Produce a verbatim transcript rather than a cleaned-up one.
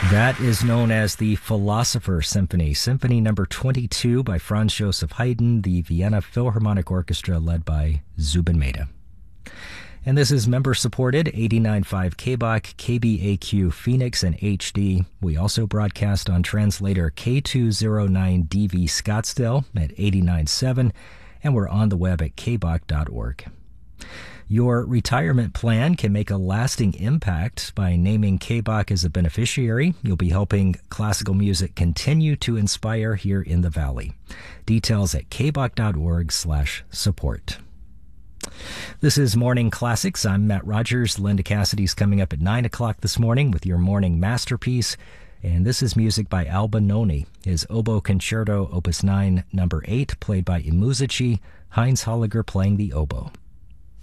That is known as the Philosopher Symphony, Symphony number twenty-two by Franz Joseph Haydn, the Vienna Philharmonic Orchestra led by Zubin Mehta. And this is member-supported eighty-nine point five K B O C, K B A Q Phoenix, and H D. We also broadcast on translator K two oh nine D V Scottsdale at eighty-nine point seven, and we're on the web at k b o c dot org. Your retirement plan can make a lasting impact by naming K B O C as a beneficiary. You'll be helping classical music continue to inspire here in the Valley. Details at k b o c dot org slash support. This is Morning Classics. I'm Matt Rogers. Linda Cassidy's coming up at nine o'clock this morning with your morning masterpiece. And this is music by Alba Noni, his Oboe Concerto, Opus nine, number eight, played by I Musici, Heinz Holliger playing the oboe.